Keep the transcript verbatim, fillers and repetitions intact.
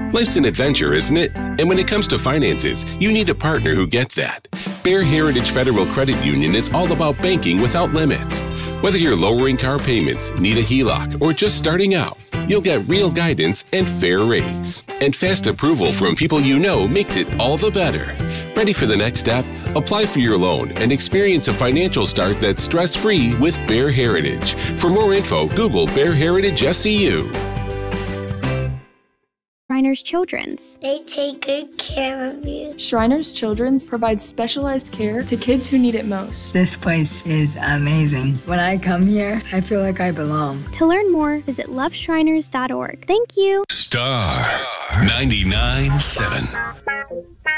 Life's an adventure, isn't it? And when it comes to finances, you need a partner who gets that. Bear Heritage Federal Credit Union is all about banking without limits. Whether you're lowering car payments, need a H E L O C, or just starting out, you'll get real guidance and fair rates. And fast approval from people you know makes it all the better. Ready for the next step? Apply for your loan and experience a financial start that's stress-free with Bear Heritage. For more info, Google Bear Heritage S C U. Shriners Children's. They take good care of you. Shriners Children's provides specialized care to kids who need it most. This place is amazing. When I come here, I feel like I belong. To learn more, visit love shriners dot org. Thank you. Star ninety-nine point seven.